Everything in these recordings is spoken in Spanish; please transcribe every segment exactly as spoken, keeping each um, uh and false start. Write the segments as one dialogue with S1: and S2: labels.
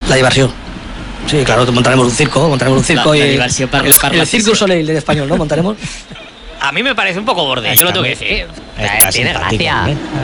S1: La diversión. Sí, claro, montaremos un circo, montaremos un circo
S2: la,
S1: y...
S2: La diversión per
S1: el,
S2: la
S1: el Circo Soleil del español, ¿no? Montaremos...
S2: A mí me parece un poco borde, yo lo tengo que decir.
S3: Está
S2: Tiene gracia.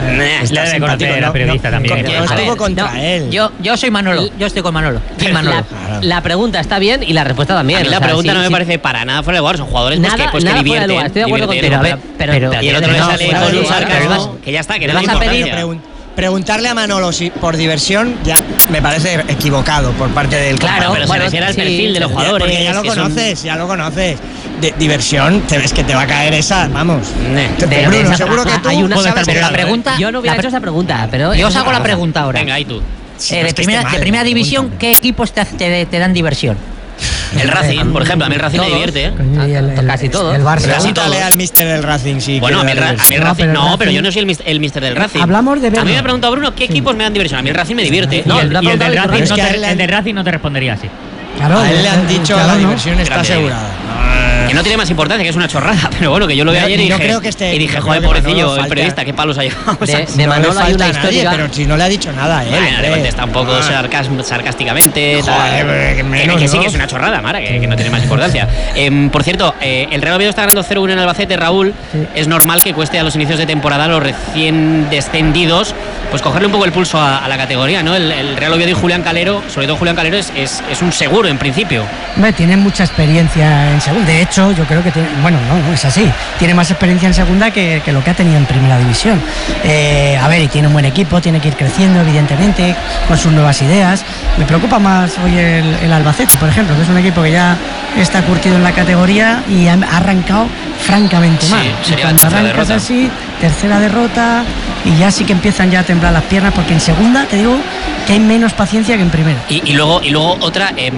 S3: Le debe conocer a la periodista también.
S4: No estuvo contra él.
S5: Yo, yo soy Manolo, yo estoy con Manolo. Team Manolo.
S6: La, la pregunta está bien y la respuesta también.
S2: A mí la
S6: o sea,
S2: pregunta
S6: sí,
S2: no me
S6: sí.
S2: parece para nada fuera de lugar, son jugadores pues,
S6: Nada,
S2: que, pues,
S6: nada
S2: que
S6: fuera de
S2: divierten.
S6: lugar, estoy de acuerdo
S2: divierten.
S6: contigo, pero, pero,
S2: Y el otro le
S4: no,
S2: sale
S4: fuera
S2: con
S4: de
S2: un
S4: lugar,
S2: sarcasmo,
S4: pero
S2: que ya está, que
S4: le
S2: no le
S4: vas a
S2: importa.
S4: pedir pregun- preguntarle a Manolo si por diversión ya me parece equivocado por parte del
S2: Claro, pero
S6: bueno,
S2: se refiere al
S6: sí,
S2: perfil de los
S4: Ya,
S2: jugadores.
S4: porque ya lo
S2: que son-
S4: conoces, ya lo conoces. De, diversión, te ves que te va a caer esa, vamos.
S2: Ne.
S4: Te-
S6: De-
S4: Bruno,
S6: de esa-
S4: seguro que tú
S6: hay una-
S4: sabes
S5: pero la
S4: que-
S5: pregunta-
S6: Yo no hubiera
S5: La
S6: hecho esa pregunta, pero...
S5: Yo os hago la pregunta ahora.
S2: Venga, ahí tú.
S4: Sí,
S5: Eh,
S4: no
S5: de
S4: es que
S5: primera,
S4: esté
S5: de
S4: mal,
S5: primera
S4: la
S5: división,
S4: pregunta.
S5: ¿qué equipos te, te, te dan diversión?
S2: El Racing, por ejemplo, a mí el Racing me
S5: Todos.
S2: divierte, ¿eh?
S7: Y el- el-
S6: Casi todo.
S7: El Barça.
S2: Casi
S4: Pregúntale
S2: todo.
S4: al mister del Racing si
S2: Bueno, a mí, el,
S4: quiere
S2: Ra-
S4: dar
S2: a mí el
S7: No,
S2: Racing,
S7: pero el
S2: no, pero
S7: Racing-
S2: yo no soy el, mis- el mister del Racing.
S7: Hablamos de
S2: A mí
S7: verlo.
S2: me ha preguntado Bruno qué
S7: Sí.
S2: equipos me dan diversión. A mí el Racing me divierte.
S6: No,
S3: y el,
S6: la
S3: y el del
S6: pregunta
S3: Racing
S4: es
S3: no
S4: que
S3: te,
S4: a él le
S3: el
S4: han-
S3: del Racing no te respondería así.
S7: Claro,
S4: A él le han dicho
S7: claro,
S4: la
S7: ¿no?
S4: diversión está
S2: Grande.
S4: asegurada.
S2: Que no tiene más importancia, que es una chorrada. Pero bueno, que yo lo vi
S4: Yo-
S2: ayer y
S4: yo
S2: dije,
S4: creo que este-
S2: y dije,
S4: yo
S2: joder,
S4: creo que
S2: pobrecillo,
S4: Manolo
S2: el
S4: falta-
S2: periodista, qué palos ha llevado. O sea,
S6: De, de
S4: No le
S6: Manolo hay
S4: falta
S6: una
S4: a nadie,
S6: histórica...
S4: pero si no le ha dicho nada a él.
S2: Bueno, le
S4: hombre.
S2: contesta un poco
S4: Ah.
S2: sarcas- sarcásticamente.
S4: Joder,
S2: tal.
S4: pero que menos,
S2: que, que sí,
S4: ¿no?
S2: que es una chorrada, Mara, que, que no tiene más importancia. Em, por cierto, eh, el Real Oviedo está ganando cero uno en Albacete, Raúl.
S7: Sí.
S2: Es normal que cueste a los inicios de temporada a los recién descendidos, pues cogerle un poco el pulso a, a la categoría, ¿no? El, el Real Oviedo y Julián Calero, sobre todo Julián Calero, es, es, es un seguro en principio.
S7: Hombre, tiene mucha experiencia en segunda. De hecho, yo creo que tiene, bueno, no, no es así. Tiene más experiencia en segunda que, que lo que ha tenido en primera división. Eh, a ver, y tiene un buen equipo, tiene que ir creciendo, evidentemente, con sus nuevas ideas. Me preocupa más hoy el, el Albacete, por ejemplo, que es un equipo que ya está curtido en la categoría y ha arrancado francamente
S2: Sí,
S7: mal.
S2: sería
S7: Y
S2: la
S7: cuando
S2: tercera
S7: arrancas
S2: derrota.
S7: así, tercera derrota, y ya sí que empiezan ya a temblar las piernas, porque en segunda te digo que hay menos paciencia que en primera.
S2: Y, y luego y luego otra, em,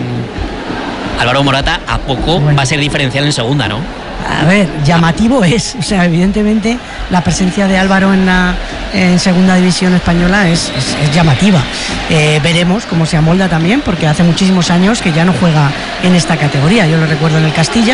S2: Álvaro Morata a poco
S7: Bueno.
S2: va a ser diferencial en segunda, ¿no?
S7: A ver, llamativo es, o sea, evidentemente la presencia de Álvaro en la en segunda división española es, es- es llamativa. Eh, veremos cómo se amolda también, porque hace muchísimos años que ya no juega en esta categoría. Yo lo recuerdo en el Castilla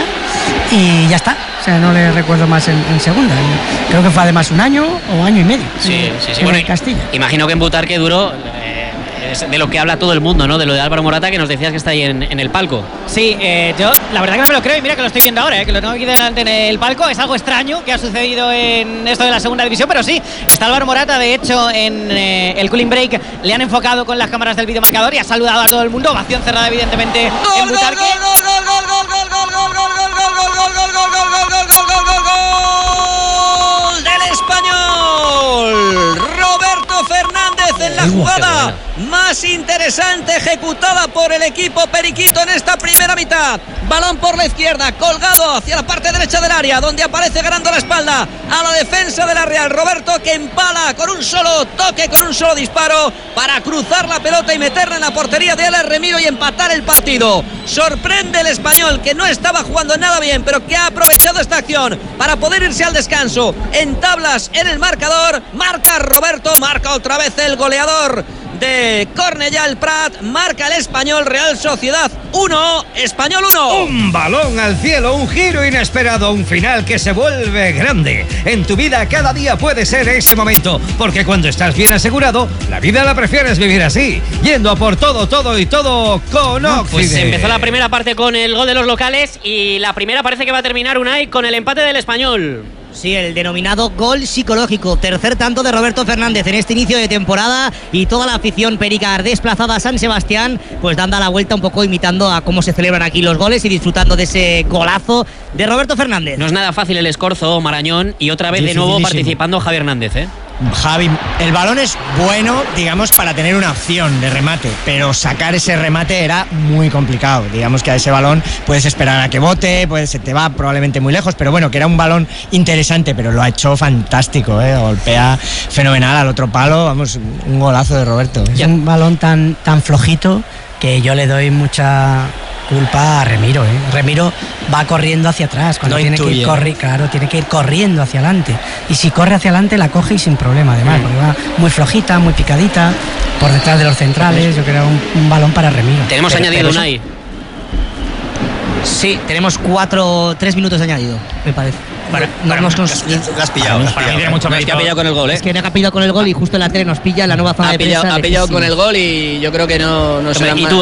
S7: y ya está. O sea, no le recuerdo más en, en segunda. Creo que fue además un año o año y medio.
S2: Sí,
S7: en-
S2: sí, sí.
S7: en
S2: Bueno,
S7: el Castilla.
S2: imagino que en Butarque Duro eh, es de lo que habla todo el mundo, ¿no? De lo de Álvaro Morata, que nos decías que está ahí en, en el palco.
S8: Sí, eh, yo la verdad que no me lo creo y mira que lo estoy viendo ahora, eh, que lo tengo aquí delante en el palco. Es algo extraño que ha sucedido en esto de la segunda división, pero sí, está Álvaro Morata. De hecho, en eh, el cooling break le han enfocado con las cámaras del videomarcador y ha saludado a todo el mundo. Ovación cerrada, evidentemente, en Butarque.
S9: ¡Gol del Español! Roberto Fernández en la jugada más interesante ejecutada por el equipo periquito en esta primera mitad. Balón por la izquierda, colgado hacia la parte derecha del área, donde aparece ganando la espalda a la defensa de la Real. Roberto, que empala con un solo toque, con un solo disparo, para cruzar la pelota y meterla en la portería de Alex Remiro y empatar el partido. Sorprende el Español, que no estaba jugando nada bien, pero que ha aprovechado esta acción para poder irse al descanso en tablas en el marcador. Marca Roberto, marca otra vez el goleador de Cornellà el Prat, marca el Español. Real Sociedad uno, Español uno.
S10: Un balón al cielo, un giro inesperado, un final que se vuelve grande. En tu vida cada día puede ser ese momento, porque cuando estás bien asegurado, la vida la prefieres vivir así, yendo a por todo, todo y todo con Oxide.
S2: Pues empezó la primera parte con el gol de los locales y la primera parece que va a terminar Unai con el empate del Español.
S5: Sí, el denominado gol psicológico. Tercer tanto de Roberto Fernández en este inicio de temporada y toda la afición perica desplazada a San Sebastián, pues dando la vuelta un poco, imitando a cómo se celebran aquí los goles y disfrutando de ese golazo de Roberto Fernández.
S2: No es nada fácil el escorzo, Marañón, y otra vez de nuevo participando Javi Hernández, ¿eh?
S4: Javi, el balón es bueno, digamos, para tener una opción de remate, pero sacar ese remate era muy complicado. Digamos que a ese balón puedes esperar a que bote, pues se te va probablemente muy lejos, pero bueno, que era un balón interesante, pero lo ha hecho fantástico, ¿eh? Golpea fenomenal al otro palo, vamos, un golazo de Roberto.
S7: Es un balón tan, tan flojito que yo le doy mucha culpa a Remiro, ¿eh? Remiro va corriendo hacia atrás cuando
S4: No
S7: tiene
S4: intuye.
S7: que ir corri, claro, tiene que ir corriendo hacia adelante, y si corre hacia adelante la coge y sin problema, además, porque va muy flojita, muy picadita por detrás de los centrales. Yo creo que era un, un balón para Remiro.
S2: Tenemos
S5: Pero-
S2: añadido
S5: pero
S2: Unai.
S5: Sí, tenemos cuatro, tres minutos de añadido, me parece.
S3: Para,
S5: No
S3: para,
S5: hemos
S3: para,
S5: cons-
S3: la has pillado, la has
S5: Para mí
S3: pillado.
S5: tiene mucho
S2: No, es que ha pillado con el gol, ¿eh?
S5: Es que no ha pillado con el gol y justo en la tele nos pilla la nueva zona
S11: Ha
S5: de
S11: pillado,
S5: prensa.
S11: ha pillado con
S5: lejísima.
S11: el gol y yo creo que no, no será
S2: Y
S11: más.
S2: tú,